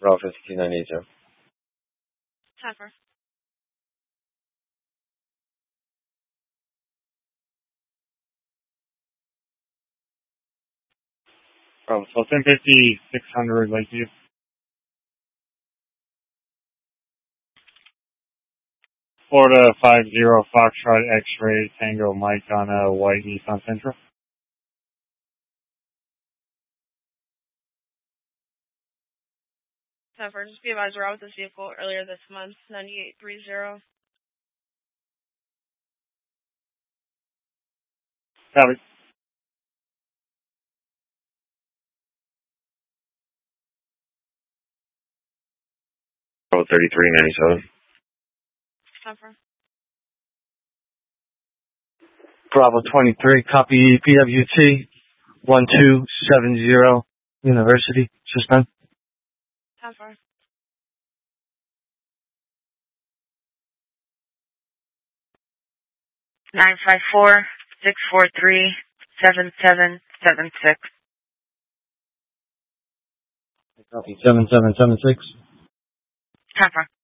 Bravo 5292. Time. Bravo 1050, 600 Lakeview. Florida 50 Foxtrot X-Ray Tango Mike on a white Nissan Sentra. Time. Just be advised, we're out with this vehicle earlier this month, 9830. Copy. Bravo 3397. Time. Bravo 23, copy PWT 1270 University, suspend. Time. 954-643-7776. Copy 7776. Time.